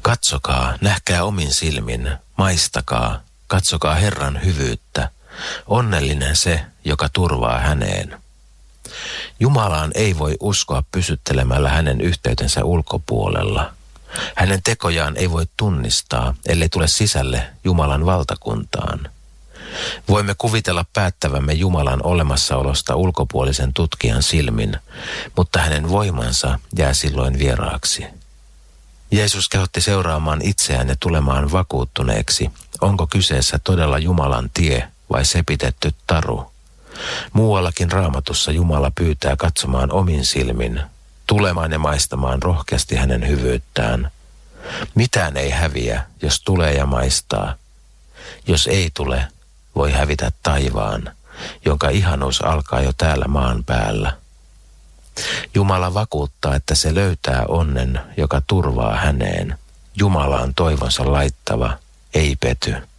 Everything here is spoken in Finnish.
Katsokaa, nähkää omin silmin, maistakaa, katsokaa Herran hyvyyttä. Onnellinen se, joka turvaa häneen. Jumalaan ei voi uskoa pysyttelemällä hänen yhteytensä ulkopuolella. Hänen tekojaan ei voi tunnistaa, ellei tule sisälle Jumalan valtakuntaan. Voimme kuvitella päättävämme Jumalan olemassaolosta ulkopuolisen tutkijan silmin, mutta hänen voimansa jää silloin vieraaksi. Jeesus kehotti seuraamaan itseään ja tulemaan vakuuttuneeksi, onko kyseessä todella Jumalan tie vai sepitetty taru. Muuallakin Raamatussa Jumala pyytää katsomaan omin silmin, tulemaan ja maistamaan rohkeasti hänen hyvyyttään. Mitään ei häviä, jos tulee ja maistaa. Jos ei tule, voi hävitä taivaan, jonka ihanuus alkaa jo täällä maan päällä. Jumala vakuuttaa, että se löytää onnen, joka turvaa häneen. Jumala on toivonsa laittava, ei pety.